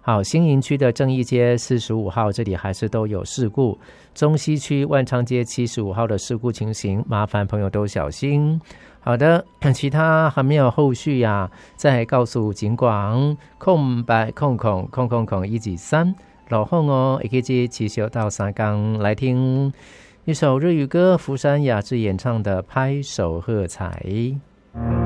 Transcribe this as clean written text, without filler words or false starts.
好，新营区的正义街45号这里还是都有事故，中西区万昌街75号的事故情形，麻烦朋友都小心。好的，其他还没有后续呀，再告诉警广空173老后哦，也可以接7小到3港来听一首日语歌，福山雅治演唱的《拍手喝彩》。